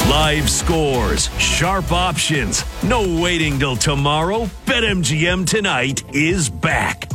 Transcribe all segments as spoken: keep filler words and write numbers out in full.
Live scores, sharp options, no waiting till tomorrow. BetMGM Tonight is back.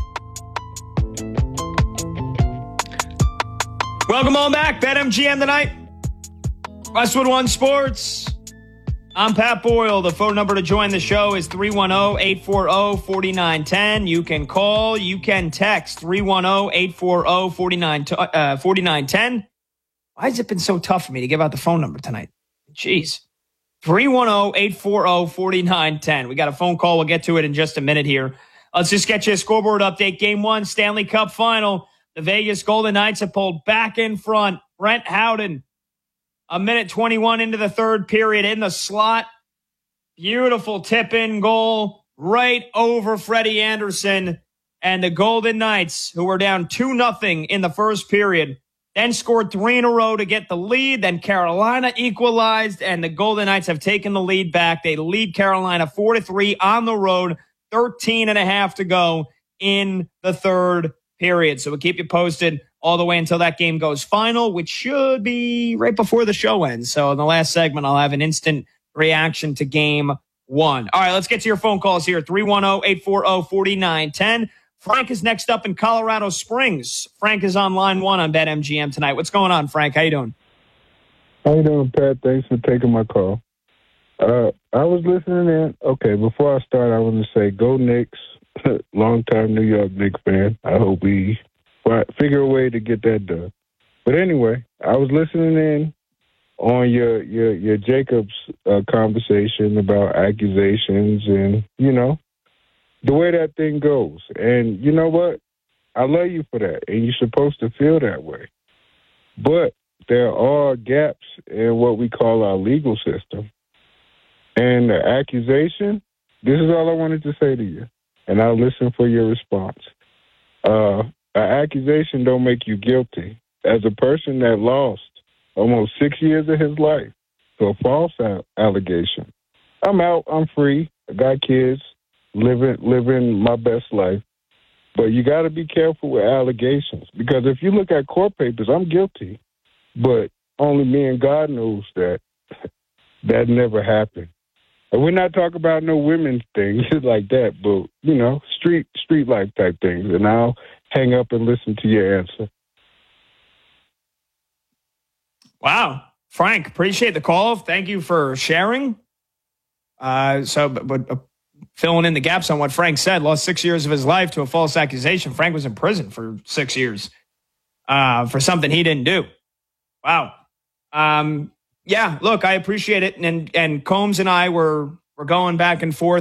Welcome on back. BetMGM Tonight. Westwood One Sports. I'm Pat Boyle. The phone number to join the show is three one zero, eight four zero, four nine one zero. You can call, you can text three one zero, eight four zero, four nine one zero. Why has it been so tough for me to give out the phone number tonight? Jeez. three one zero, eight four zero, four nine one zero. We got a phone call. We'll get to it in just a minute here. Let's just get you a scoreboard update. Game one, Stanley Cup final. The Vegas Golden Knights have pulled back in front. Brent Howden, a minute twenty-one into the third period in the slot. Beautiful tip-in goal right over Freddie Anderson. And the Golden Knights, who were down two nothing in the first period, then scored three in a row to get the lead. Then Carolina equalized, and the Golden Knights have taken the lead back. They lead Carolina four to three on the road, thirteen and a half to go in the third period. So we'll keep you posted all the way until that game goes final, which should be right before the show ends. So in the last segment, I'll have an instant reaction to game one. All right, let's get to your phone calls here. three one zero, eight four zero, four nine one zero. Frank is next up in Colorado Springs. Frank is on line one on BetMGM tonight. What's going on, Frank? How you doing? How you doing, Pat? Thanks for taking my call. Uh, I was listening in. Okay, before I start, I want to say go Knicks. Long-time New York Knicks fan. I hope we figure a way to get that done. But anyway, I was listening in on your your, your Jacobs uh, conversation about accusations and, you know, the way that thing goes. And you know what? I love you for that, and you're supposed to feel that way. But there are gaps in what we call our legal system. And the accusation, this is all I wanted to say to you, and I'll listen for your response. Uh, an accusation don't make you guilty. As a person that lost almost six years of his life to a false allegation, I'm out, I'm free, I got kids, living living my best life. But you got to be careful with allegations, because if you look at court papers, I'm guilty, but only me and God knows that that never happened. And we're not talking about no women's things like that, but, you know, street street life type things. And I'll hang up and listen to your answer. Wow. Frank, appreciate the call. Thank you for sharing. Uh, so, but, but uh, filling in the gaps on what Frank said, lost six years of his life to a false accusation. Frank was in prison for six years uh, for something he didn't do. Wow. Um, yeah, look, I appreciate it. And and Combs and I were, were going back and forth